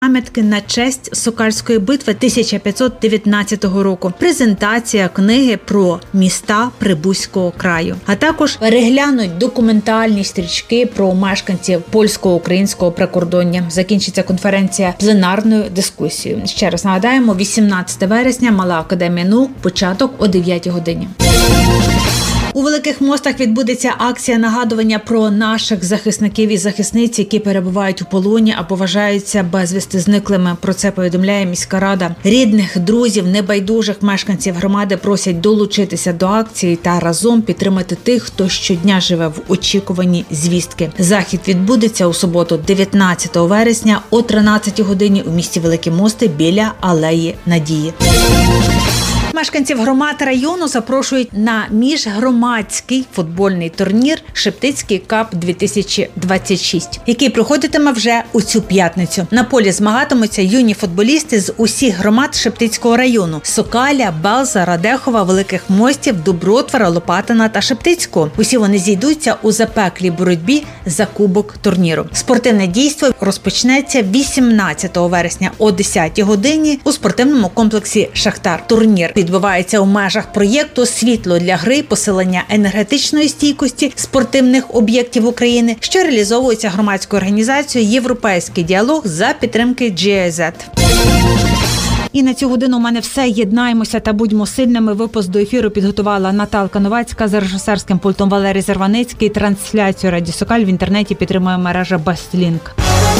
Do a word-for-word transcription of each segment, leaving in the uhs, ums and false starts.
Пам'ятки на честь Сокальської битви тисяча п'ятсот дев'ятнадцятого року, презентація книги про міста Прибузького краю, а також переглянуть документальні стрічки про мешканців польсько-українського прикордоння. Закінчиться конференція пленарною дискусією. Ще раз нагадаємо, вісімнадцятого вересня, Мала академія наук, початок о дев'ятій годині. У Великих Мостах відбудеться акція нагадування про наших захисників і захисниць, які перебувають у полоні або вважаються безвісти зниклими. Про це повідомляє міська рада. Рідних, друзів, небайдужих мешканців громади просять долучитися до акції та разом підтримати тих, хто щодня живе в очікуванні звістки. Захід відбудеться у суботу, дев'ятнадцятого вересня о тринадцятій годині у місті Великі Мости біля Алеї Надії. Мешканців громад району запрошують на міжгромадський футбольний турнір «Шептицький кап дві тисячі двадцять шість», який проходитиме вже у цю п'ятницю. На полі змагатимуться юні футболісти з усіх громад Шептицького району – Сокаля, Белза, Радехова, Великих Мостів, Добротвора, Лопатина та Шептицького. Усі вони зійдуться у запеклій боротьбі за кубок турніру. Спортивне дійство розпочнеться вісімнадцятого вересня о десятій годині у спортивному комплексі «Шахтар». Турнір відбувається у межах проєкту «Світло для гри. Посилення енергетичної стійкості спортивних об'єктів України», що реалізовується громадською організацією «Європейський діалог» за підтримки джі ай зет. І на цю годину у мене все. Єднаємося та будьмо сильними. Випуск до ефіру підготувала Наталка Новацька, за режисерським пультом Валерій Зарваницький. Трансляцію Радіо Сокаль в інтернеті підтримує мережа Бестлінк.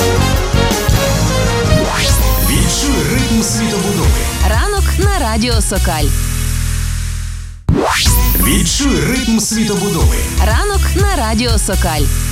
Відчуй ритм світобудови. Ранок на Радіо Сокаль. Відчуй ритм світобудови. Ранок на Радіо Сокаль.